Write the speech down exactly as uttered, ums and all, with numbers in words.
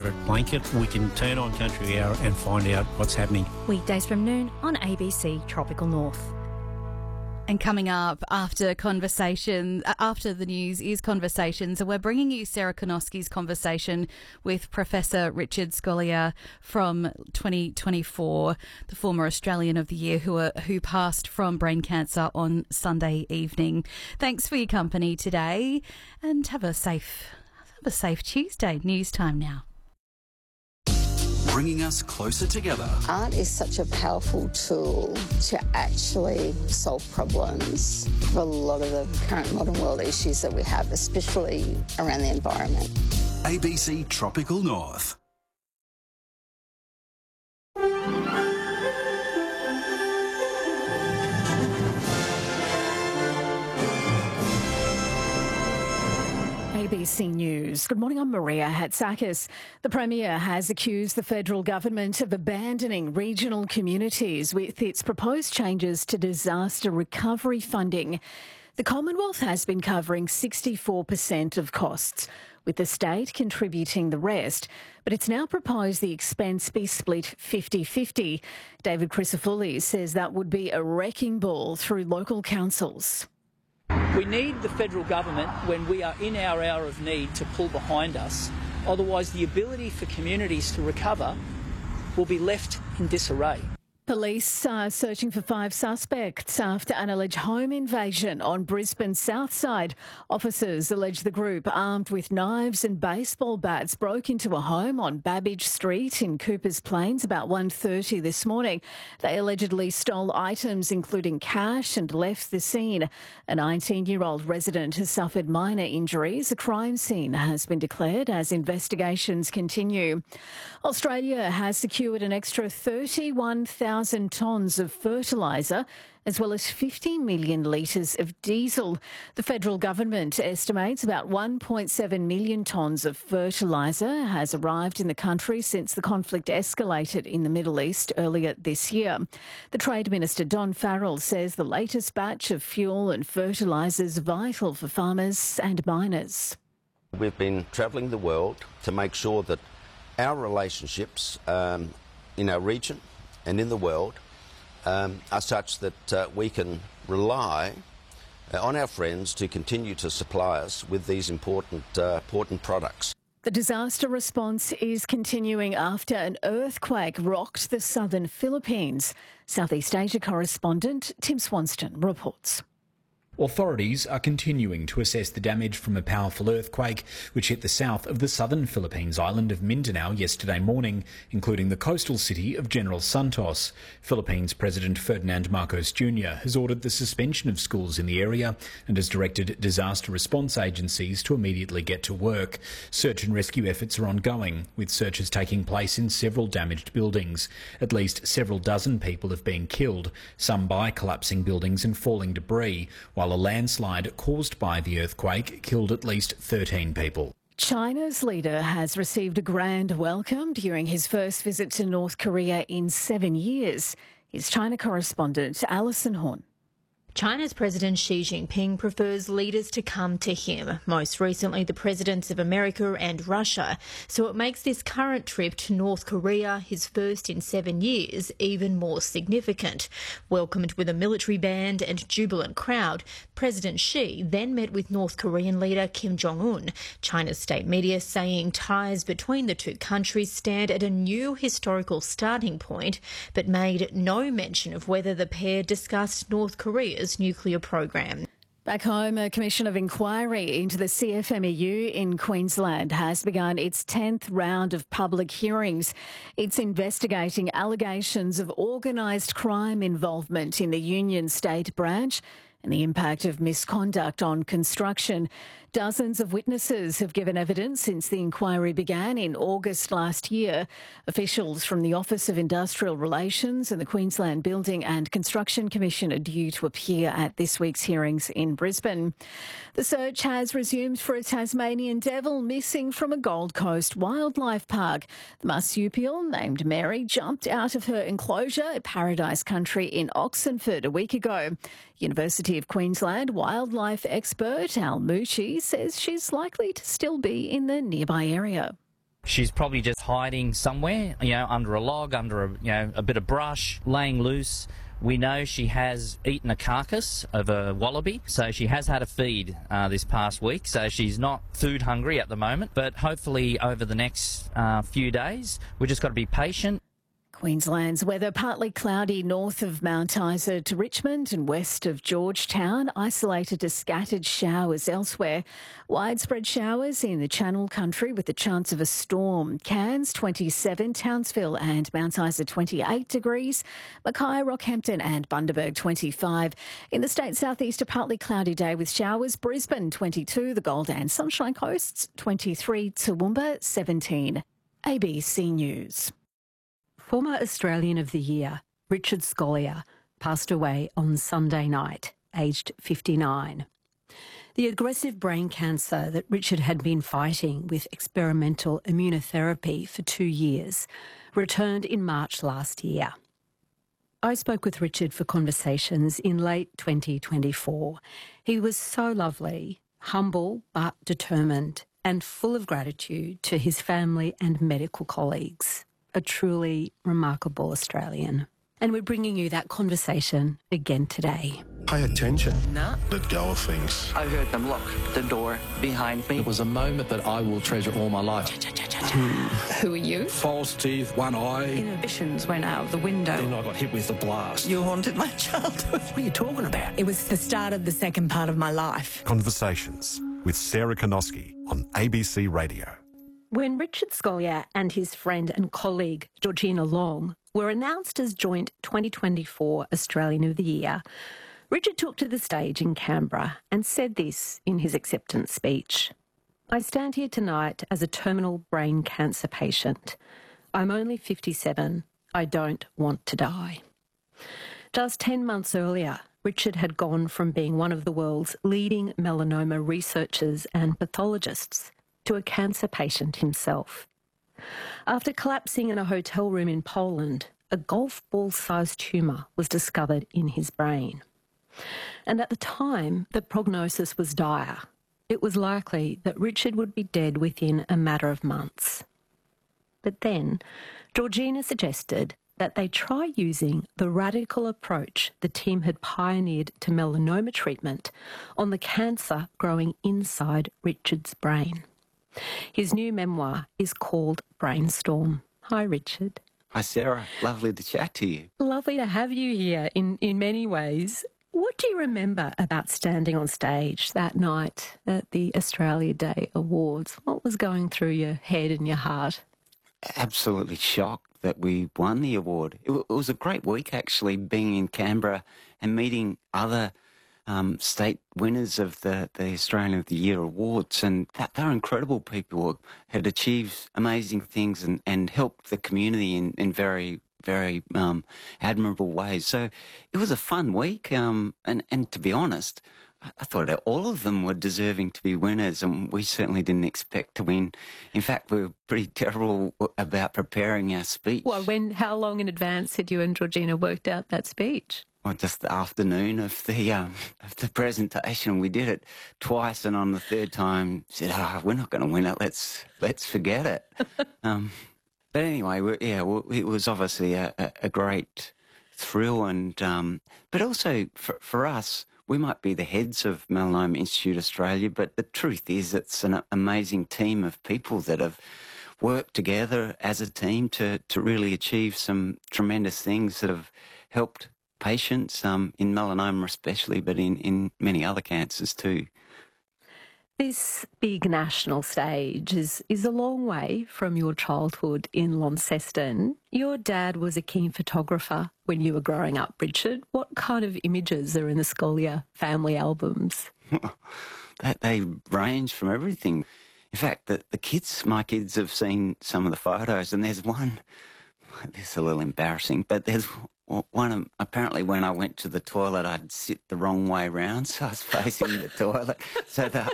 favourite blanket. We can turn on Country Hour and find out what's happening. Weekdays from noon on A B C Tropical North. And coming up after conversation, after the news is Conversations, and we're bringing you Sarah Konoski's conversation with Professor Richard Scolyer from twenty twenty-four, the former Australian of the Year who are, who passed from brain cancer on Sunday evening. Thanks for your company today, and have a safe, have a safe Tuesday. News time now. Bringing us closer together. Art is such a powerful tool to actually solve problems for a lot of the current modern world issues that we have, especially around the environment. A B C Tropical North. A B C News. Good morning, I'm Maria Hatzakis. The Premier has accused the federal government of abandoning regional communities with its proposed changes to disaster recovery funding. The Commonwealth has been covering sixty-four percent of costs, with the state contributing the rest, but it's now proposed the expense be split fifty-fifty. David Crisafulli says that would be a wrecking ball through local councils. We need the federal government, when we are in our hour of need, to pull behind us. Otherwise, the ability for communities to recover will be left in disarray. Police are searching for five suspects after an alleged home invasion on Brisbane's south side. Officers allege the group, armed with knives and baseball bats, broke into a home on Babbage Street in Coopers Plains about one thirty this morning. They allegedly stole items including cash and left the scene. A nineteen-year-old resident has suffered minor injuries. A crime scene has been declared as investigations continue. Australia has secured an extra thirty-one thousand tonnes of fertiliser as well as fifty million litres of diesel. The federal government estimates about one point seven million tonnes of fertiliser has arrived in the country since the conflict escalated in the Middle East earlier this year. The Trade Minister Don Farrell says the latest batch of fuel and fertiliser is vital for farmers and miners. We've been travelling the world to make sure that our relationships um, in our region and in the world um, are such that uh, we can rely uh, on our friends to continue to supply us with these important, uh, important products. The disaster response is continuing after an earthquake rocked the southern Philippines. Southeast Asia correspondent Tim Swanston reports. Authorities are continuing to assess the damage from a powerful earthquake which hit the south of the southern Philippines island of Mindanao yesterday morning, including the coastal city of General Santos. Philippines President Ferdinand Marcos Junior has ordered the suspension of schools in the area and has directed disaster response agencies to immediately get to work. Search and rescue efforts are ongoing, with searches taking place in several damaged buildings. At least several dozen people have been killed, some by collapsing buildings and falling debris, while a landslide caused by the earthquake killed at least thirteen people. China's leader has received a grand welcome during his first visit to North Korea in seven years. Here's China correspondent Alison Horn. China's President Xi Jinping prefers leaders to come to him, most recently the presidents of America and Russia, so it makes this current trip to North Korea, his first in seven years, even more significant. Welcomed with a military band and jubilant crowd, President Xi then met with North Korean leader Kim Jong-un, China's state media saying ties between the two countries stand at a new historical starting point, but made no mention of whether the pair discussed North Korea's nuclear program. Back home, a commission of inquiry into the C F M E U in Queensland has begun its tenth round of public hearings. It's investigating allegations of organised crime involvement in the Union State branch and the impact of misconduct on construction. Dozens of witnesses have given evidence since the inquiry began in August last year. Officials from the Office of Industrial Relations and the Queensland Building and Construction Commission are due to appear at this week's hearings in Brisbane. The search has resumed for a Tasmanian devil missing from a Gold Coast wildlife park. The marsupial, named Mary, jumped out of her enclosure at Paradise Country in Oxenford a week ago. University of Queensland wildlife expert Al Mucci says she's likely to still be in the nearby area. She's probably just hiding somewhere, you know, under a log, under a, you know, a bit of brush, laying loose. We know she has eaten a carcass of a wallaby, so she has had a feed uh, this past week, so she's not food hungry at the moment, but hopefully over the next uh, few days, we've just got to be patient. Queensland's weather partly cloudy north of Mount Isa to Richmond and west of Georgetown, isolated to scattered showers elsewhere. Widespread showers in the Channel Country with the chance of a storm. Cairns twenty-seven, Townsville and Mount Isa twenty-eight degrees, Mackay, Rockhampton and Bundaberg twenty-five. In the state southeast, a partly cloudy day with showers. Brisbane twenty-two, the Gold and Sunshine Coasts twenty-three, Toowoomba seventeen. A B C News. Former Australian of the Year, Richard Scolyer, passed away on Sunday night, aged fifty-nine. The aggressive brain cancer that Richard had been fighting with experimental immunotherapy for two years returned in March last year. I spoke with Richard for Conversations in late twenty twenty-four. He was so lovely, humble but determined, and full of gratitude to his family and medical colleagues. A truly remarkable Australian. And we're bringing you that conversation again today. Pay attention. No. Let go of things. I heard them lock the door behind me. It was a moment that I will treasure all my life. Who are you? False teeth, one eye. Inhibitions went out of the window. Then I got hit with a blast. You haunted my childhood. What are you talking about? It was the start of the second part of my life. Conversations with Sarah Konoski on A B C Radio. When Richard Scolyer and his friend and colleague Georgina Long were announced as joint twenty twenty-four Australian of the Year, Richard took to the stage in Canberra and said this in his acceptance speech. "I stand here tonight as a terminal brain cancer patient. I'm only fifty-seven. I don't want to die." Just ten months earlier, Richard had gone from being one of the world's leading melanoma researchers and pathologists to a cancer patient himself. After collapsing in a hotel room in Poland, a golf ball-sized tumour was discovered in his brain. And at the time, the prognosis was dire. It was likely that Richard would be dead within a matter of months. But then, Georgina suggested that they try using the radical approach the team had pioneered to melanoma treatment on the cancer growing inside Richard's brain. His new memoir is called Brainstorm. Hi, Richard. Hi, Sarah. Lovely to chat to you. Lovely to have you here in, in many ways. What do you remember about standing on stage that night at the Australia Day Awards? What was going through your head and your heart? Absolutely shocked that we won the award. It, w- it was a great week, actually, being in Canberra and meeting other Um, state winners of the, the Australian of the Year awards, and that they're incredible people who had achieved amazing things and, and helped the community in, in very, very um, admirable ways. So it was a fun week, um, and, and to be honest, I thought that all of them were deserving to be winners, and we certainly didn't expect to win. In fact, we were pretty terrible about preparing our speech. Well, when? How long in advance had you and Georgina worked out that speech? Well, just the afternoon of the um, of the presentation. We did it twice, and on the third time said, "Ah, oh, we're not going to win it. Let's let's forget it." um, but anyway, we, yeah, well, it was obviously a, a, a great thrill, and um, but also for, for us, we might be the heads of Melanoma Institute Australia, but the truth is, it's an amazing team of people that have worked together as a team to to really achieve some tremendous things that have helped patients, um, in melanoma especially, but in, in many other cancers too. This big national stage is, is a long way from your childhood in Launceston. Your dad was a keen photographer when you were growing up, Richard. What kind of images are in the Scolyer family albums? they, they range from everything. In fact, the, the kids, my kids have seen some of the photos, and there's one, this is a little embarrassing, but there's one, apparently when I went to the toilet, I'd sit the wrong way round, so I was facing the toilet. So the,